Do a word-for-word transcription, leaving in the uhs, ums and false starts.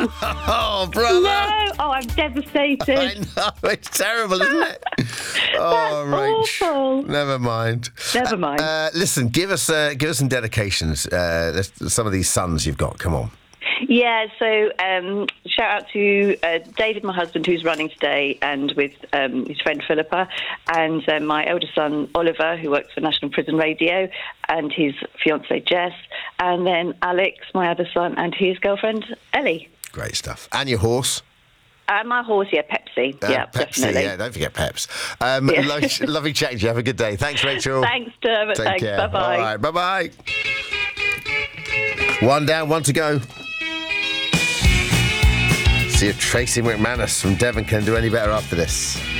Oh, brother. No. Oh, I'm devastated. I know, it's terrible, isn't it? Oh, That's Rach. awful. Never mind. Never mind. Uh, uh, listen, give us uh, give us some dedications. Uh, let's- some of these sons you've got. Come on. Yeah, so um, shout out to uh, David, my husband, who's running today, and with um, his friend Philippa, and uh, my eldest son Oliver, who works for National Prison Radio, and his fiancée Jess, and then Alex, my other son, and his girlfriend Ellie. Great stuff. And your horse. And my horse, yeah, Pepsi. Uh, yeah, Pepsi, definitely. yeah, don't forget Peps. Um, Yeah. lo- lovely chatting to you. Have a good day. Thanks, Rachel. Thanks, Dermot. Take Thanks. care. Bye-bye. All right, bye-bye. One down, one to go. See if Tracy McManus from Devon can do any better after this.